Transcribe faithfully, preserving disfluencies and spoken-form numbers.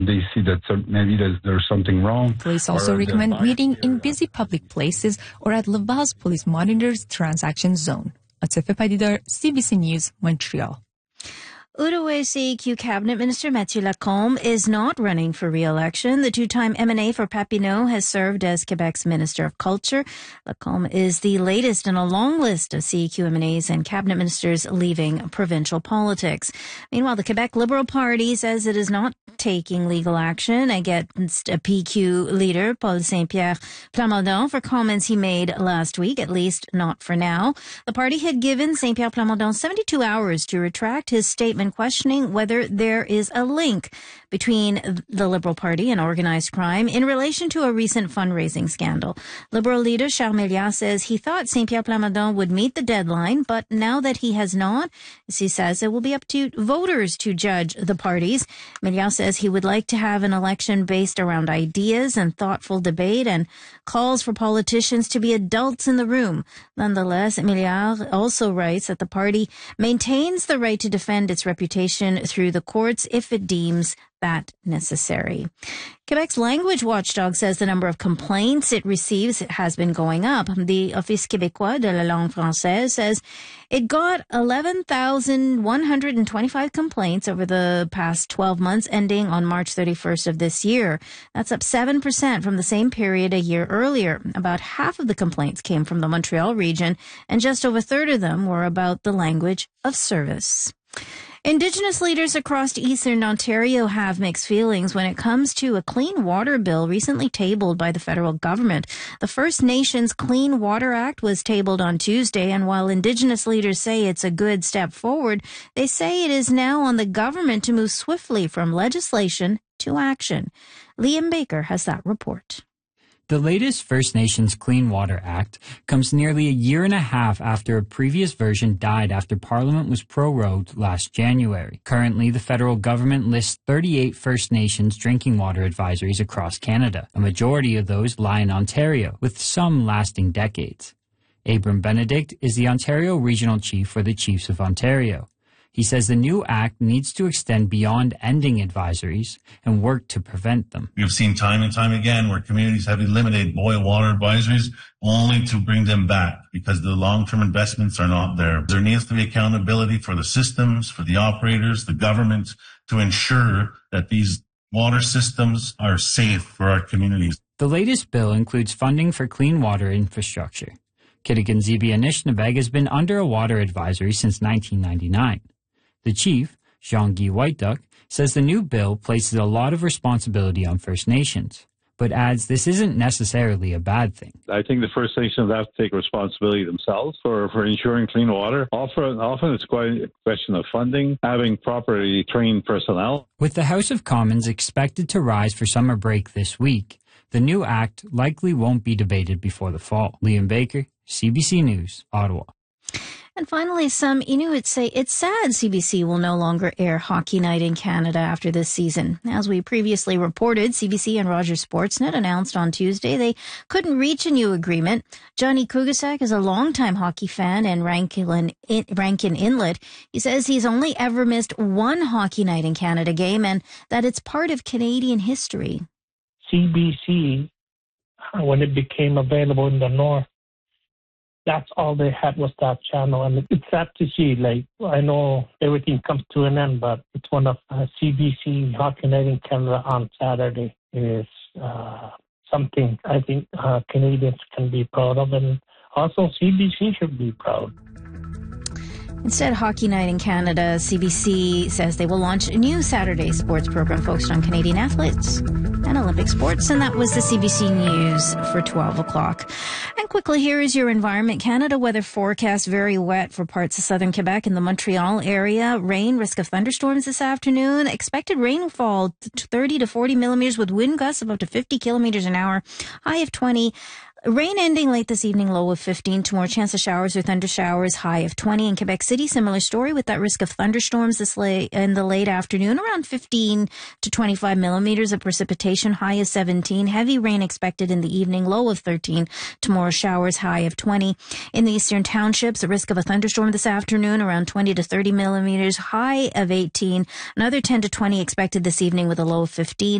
they see that maybe there's, there's something wrong. Police also recommend meeting in busy public places or at Laval's police monitors transaction zone. Atife Padidar, C B C News, Montreal. Outaouais C E Q Cabinet Minister Mathieu Lacombe is not running for re-election. The two-time M N A for Papineau has served as Quebec's Minister of Culture. Lacombe is the latest in a long list of C E Q M N As and cabinet ministers leaving provincial politics. Meanwhile, the Quebec Liberal Party says it is not taking legal action against a P Q leader, Paul Saint-Pierre Plamondon, for comments he made last week, at least not for now. The party had given Saint-Pierre Plamondon seventy-two hours to retract his statement questioning whether there is a link between the Liberal Party and organized crime in relation to a recent fundraising scandal. Liberal leader Charles Méliard says he thought Saint-Pierre Plamondon would meet the deadline, but now that he has not, as he says, it will be up to voters to judge the parties. Méliard says he would like to have an election based around ideas and thoughtful debate and calls for politicians to be adults in the room. Nonetheless, Méliard also writes that the party maintains the right to defend its reputation through the courts if it deems that necessary. Quebec's language watchdog says the number of complaints it receives has been going up. The Office québécois de la langue française says it got eleven thousand one hundred twenty-five complaints over the past twelve months, ending on March thirty-first of this year. That's up seven percent from the same period a year earlier. About half of the complaints came from the Montreal region, and just over a third of them were about the language of service. Indigenous leaders across eastern Ontario have mixed feelings when it comes to a clean water bill recently tabled by the federal government. The First Nations Clean Water Act was tabled on Tuesday, and while Indigenous leaders say it's a good step forward, they say it is now on the government to move swiftly from legislation to action. Liam Baker has that report. The latest First Nations Clean Water Act comes nearly a year and a half after a previous version died after Parliament was prorogued last January. Currently, the federal government lists thirty-eight First Nations drinking water advisories across Canada. A majority of those lie in Ontario, with some lasting decades. Abram Benedict is the Ontario Regional Chief for the Chiefs of Ontario. He says the new act needs to extend beyond ending advisories and work to prevent them. We've seen time and time again where communities have eliminated boil water advisories only to bring them back because the long-term investments are not there. There needs to be accountability for the systems, for the operators, the government, to ensure that these water systems are safe for our communities. The latest bill includes funding for clean water infrastructure. Kitigan-Zibi Anishinabeg has been under a water advisory since nineteen ninety-nine. The chief, Jean-Guy Whiteduck, says the new bill places a lot of responsibility on First Nations, but adds this isn't necessarily a bad thing. I think the First Nations have to take responsibility themselves for, for ensuring clean water. Often, often it's quite a question of funding, having properly trained personnel. With the House of Commons expected to rise for summer break this week, the new act likely won't be debated before the fall. Liam Baker, C B C News, Ottawa. And finally, some Inuits say it's sad C B C will no longer air Hockey Night in Canada after this season. As we previously reported, C B C and Rogers Sportsnet announced on Tuesday they couldn't reach a new agreement. Johnny Kugasak is a longtime hockey fan in Rankin, in Rankin Inlet. He says he's only ever missed one Hockey Night in Canada game and that it's part of Canadian history. C B C, when it became available in the north, that's all they had was that channel. And it's sad to see, like, I know everything comes to an end, but it's one of uh, C B C Hockey Night in Canada on Saturday is uh, something I think uh, Canadians can be proud of, and also C B C should be proud. Instead, Hockey Night in Canada, C B C says they will launch a new Saturday sports program focused on Canadian athletes and Olympic sports. And that was the C B C News for twelve o'clock. And quickly, here is your Environment Canada weather forecast. Very wet for parts of southern Quebec and the Montreal area. Rain, risk of thunderstorms this afternoon. Expected rainfall thirty to forty millimeters with wind gusts of up to fifty kilometers an hour. High of twenty. Rain ending late this evening, low of fifteen. Tomorrow, chance of showers or thunder showers, high of twenty. In Quebec City, similar story with that risk of thunderstorms this late in the late afternoon, around fifteen to twenty-five millimeters of precipitation, high of seventeen. Heavy rain expected in the evening, low of thirteen. Tomorrow, showers, high of twenty. In the eastern townships, a risk of a thunderstorm this afternoon, around twenty to thirty millimeters, high of eighteen. Another ten to twenty expected this evening with a low of fifteen.